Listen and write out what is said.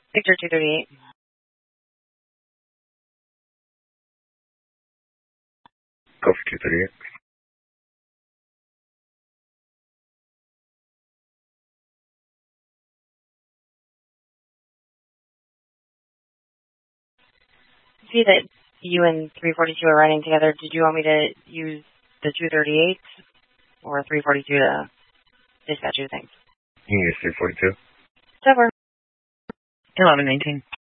Victor 238. Go for 238. See that you and 342 are riding together. Did you want me to use the 238 or 342 to dispatch you things? You can use 342. It's over. 1119.